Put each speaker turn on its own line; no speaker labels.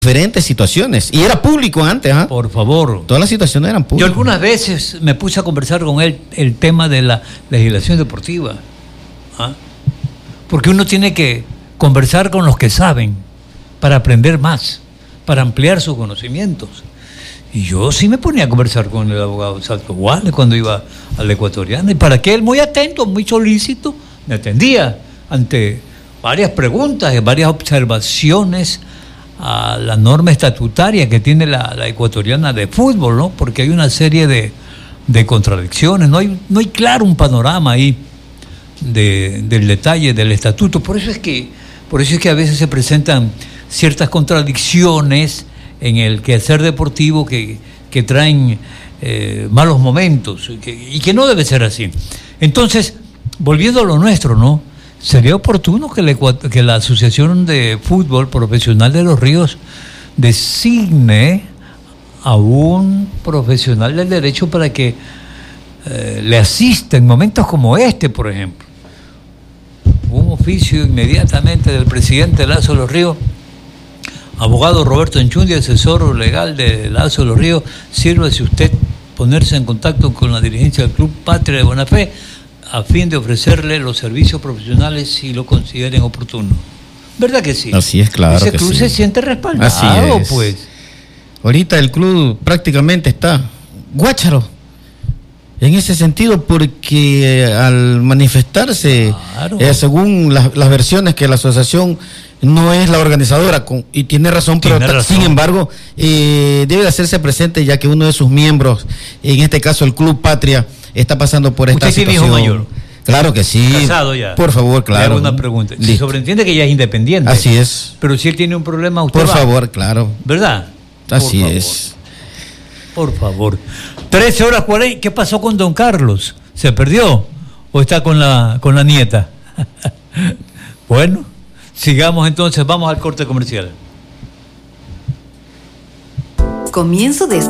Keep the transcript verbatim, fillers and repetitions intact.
diferentes situaciones. Y era público antes, ¿ah?
Por favor.
Todas las situaciones eran públicas.
Yo algunas veces me puse a conversar con él el tema de la legislación deportiva. ¿Ah? Porque uno tiene que conversar con los que saben para aprender más, para ampliar sus conocimientos. Y yo sí me ponía a conversar con el abogado Salto Guales cuando iba al Ecuatoriano. Y para que él, muy atento, muy solícito, me atendía ante varias preguntas y varias observaciones a la norma estatutaria que tiene la, la Ecuatoriana de fútbol, ¿no? Porque hay una serie de, de contradicciones, no hay, no hay claro un panorama ahí de, del detalle del estatuto. Por eso es que, por eso es que a veces se presentan ciertas contradicciones en el quehacer deportivo que, que traen eh, malos momentos y que, y que no debe ser así. Entonces, volviendo a lo nuestro, ¿no? Sería oportuno que la, que la Asociación de Fútbol Profesional de Los Ríos designe a un profesional del derecho para que eh, le asista en momentos como este, por ejemplo. Un oficio inmediatamente del presidente Lazo de los Ríos, abogado Roberto Enchundi, asesor legal de Lazo de los Ríos, sírvase usted ponerse en contacto con la dirigencia del Club Patria de Buena Fe a fin de ofrecerle los servicios profesionales si lo consideren oportuno. ¿Verdad que sí?
Así es, claro.
Ese
que
club
sí.
se siente respaldado,
Así es.
Pues.
Ahorita el club prácticamente está guácharo en ese sentido, porque eh, al manifestarse,
Claro.
eh, según la, las versiones que la asociación no es la organizadora, con, y tiene razón, pero
Tiene razón.
sin embargo eh, debe de hacerse presente, ya que uno de sus miembros, en este caso el Club Patria, está pasando por esta
¿Usted
situación.
tiene hijo mayor?
Claro que sí.
Casado ya.
Por favor, claro.
Le hago una pregunta. Se
Listo.
sobreentiende que ella es independiente.
Así es.
Pero si él tiene un problema, usted
Por
va.
favor, claro.
¿Verdad?
Así
Por favor.
es.
Por favor. trece horas cuarenta. ¿Qué pasó con don Carlos? ¿Se perdió? ¿O está con la, con la nieta? Bueno, sigamos entonces. Vamos al corte comercial.
Comienzo de